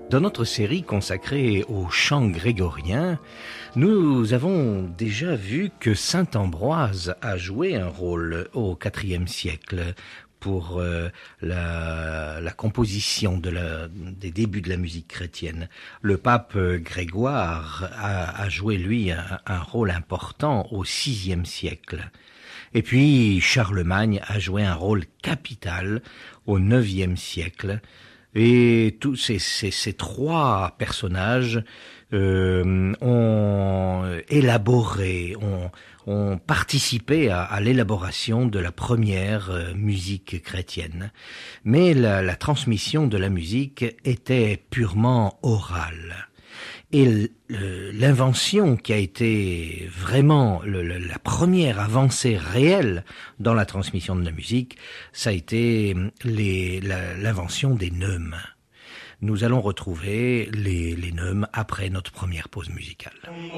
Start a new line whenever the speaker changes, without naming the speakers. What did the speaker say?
Dans notre série consacrée au chant grégorien, nous avons déjà vu que saint Ambroise a joué un rôle au IVe siècle pour la composition des débuts de la musique chrétienne. Le pape Grégoire a joué, lui, un rôle important au VIe siècle. Et puis Charlemagne a joué un rôle capital au IXe siècle. Et tous ces trois personnages ont élaboré, ont participé à l'élaboration de la première musique chrétienne. Mais la transmission de la musique était purement orale. Et l'invention qui a été vraiment la première avancée réelle dans la transmission de la musique, ça a été l'invention des neumes. Nous allons retrouver les neumes après notre première pause musicale.